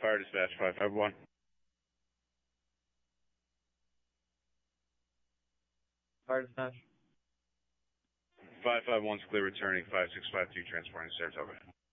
Fire dispatch 551. 551's clear returning 5652 transporting Saratoga.